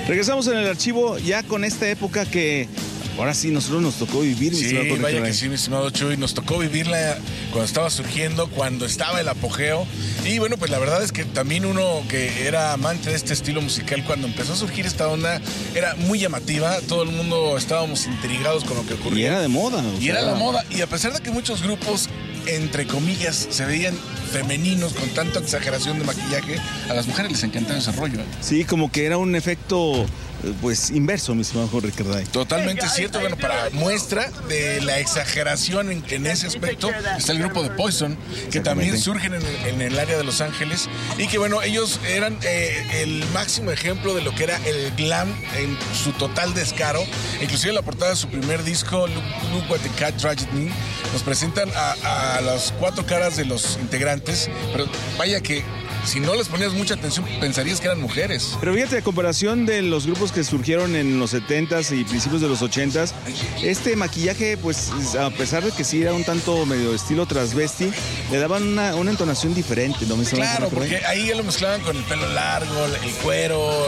Regresamos en el archivo ya con esta época que ahora sí nosotros nos tocó vivir. Sí, vaya que sí, mi estimado Chuy, nos tocó vivirla cuando estaba surgiendo, cuando estaba el apogeo. Y bueno, pues la verdad es que también uno que era amante de este estilo musical, cuando empezó a surgir esta onda, era muy llamativa. Todo el mundo estábamos intrigados con lo que ocurría. Y era de moda. Y era la moda. Y a pesar de que muchos grupos, entre comillas, se veían femeninos con tanta exageración de maquillaje, a las mujeres les encantaba ese rollo. Sí, como que era un efecto pues inverso, mi estimado Jorge Carday. Totalmente cierto. Bueno, para muestra de la exageración en ese aspecto está el grupo de Poison, que también surgen en el área de Los Ángeles, y que bueno, ellos eran el máximo ejemplo de lo que era el glam en su total descaro. Inclusive en la portada de su primer disco, Look What the Cat Tragedy Me, nos presentan a las cuatro caras de los integrantes, pero vaya que si no les ponías mucha atención, pensarías que eran mujeres. Pero fíjate, a comparación de los grupos que surgieron en los 70s y principios de los 80s, este maquillaje, pues, a pesar de que sí era un tanto medio estilo transvesti, le daban una entonación diferente, ¿no? Claro, porque ahí ya lo mezclaban con el pelo largo, el cuero,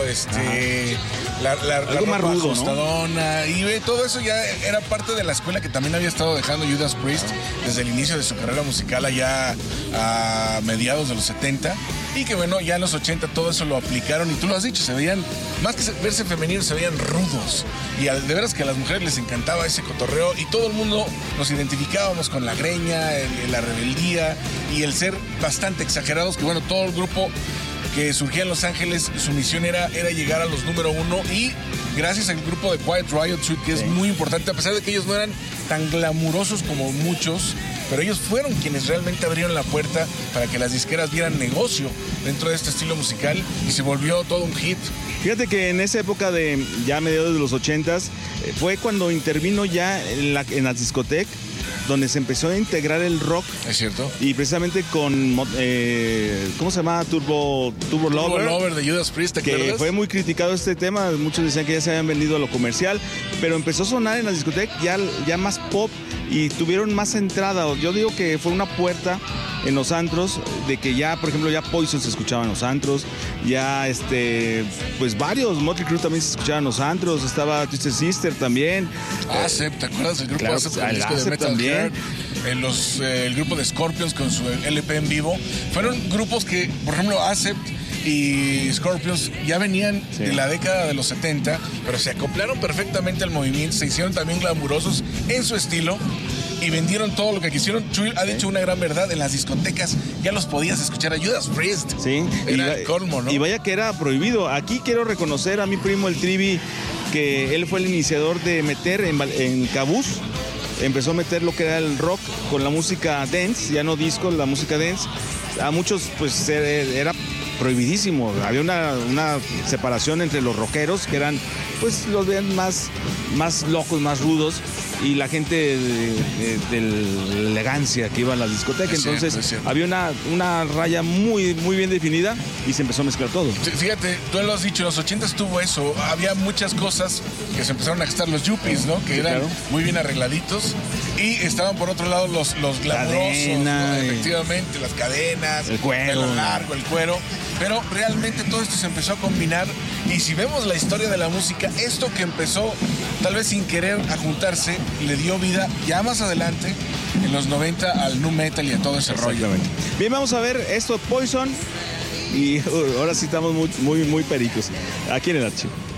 la algo más rudo, ajustadona, ¿no? Y todo eso ya era parte de la escuela que también había estado dejando Judas Priest desde el inicio de su carrera musical allá a mediados de los 70. Y que bueno, ya en los 80 todo eso lo aplicaron, y tú lo has dicho, se veían, más que verse femeninos, se veían rudos. Y de veras que a las mujeres les encantaba ese cotorreo, y todo el mundo nos identificábamos con la greña, la rebeldía y el ser bastante exagerados, que bueno, todo el grupo que surgía en Los Ángeles, su misión era llegar a los número uno, y gracias al grupo de Quiet Riot, que es muy importante, a pesar de que ellos no eran tan glamurosos como muchos, pero ellos fueron quienes realmente abrieron la puerta para que las disqueras vieran negocio dentro de este estilo musical, y se volvió todo un hit. Fíjate que en esa época de ya mediados de los 80s fue cuando intervino ya en las discotecas, donde se empezó a integrar el rock. Es cierto. Y precisamente con, ¿cómo se llama? Turbo Lover. Turbo Lover de Judas Priest, ¿te acuerdas? Que fue muy criticado este tema, muchos decían que ya se habían vendido a lo comercial, pero empezó a sonar en las discotecas ya más pop, y tuvieron más entrada. Yo digo que fue una puerta en los antros, de que ya, por ejemplo, ya Poison se escuchaba en los antros, ya pues varios, Motley Crue también se escuchaba en los antros, estaba Twisted Sister también. Acept, ¿te acuerdas del grupo claro, Acept? El disco de Metal también. Heart, el grupo de Scorpions con su LP en vivo. Fueron grupos que, por ejemplo, Acept y Scorpions ya venían de la década de los 70, pero se acoplaron perfectamente al movimiento, se hicieron también glamurosos en su estilo y vendieron todo lo que quisieron. Chuy ha dicho una gran verdad, en las discotecas ya los podías escuchar a Judas Priest. Sí. Era el colmo, ¿no? Y vaya que era prohibido. Aquí quiero reconocer a mi primo el Trivi, que él fue el iniciador de meter en Cabuz. Empezó a meter lo que era el rock con la música dance, ya no disco, la música dance. A muchos pues era prohibidísimo. Había una separación entre los rockeros, que eran, pues los veían más locos, más rudos, y la gente de la elegancia que iba a las discotecas. Entonces había una raya muy, muy bien definida, y se empezó a mezclar todo. Fíjate, tú lo has dicho, en los 80 estuvo eso. Había muchas cosas que se empezaron a gastar, los yuppies, ¿no? Que eran muy bien arregladitos. Y estaban por otro lado los glamurosos, ¿no? Efectivamente, las cadenas, el cuero, el largo, el cuero. Pero realmente todo esto se empezó a combinar, y si vemos la historia de la música, esto que empezó tal vez sin querer a juntarse, le dio vida ya más adelante, en los 90, al nu metal y a todo ese rollo. Bien, vamos a ver esto de Poison, y ahora sí estamos muy, muy, muy pericos aquí en el archivo.